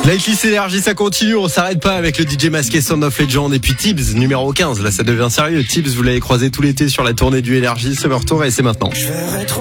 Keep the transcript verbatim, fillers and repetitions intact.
Lightly Énergie, ça continue, on s'arrête pas avec le D J masqué Sound of Legend et puis Tibbs numéro quinze. Là ça devient sérieux. Tibbs, vous l'avez croisé tout l'été sur la tournée du Énergie Summer Tour et c'est maintenant.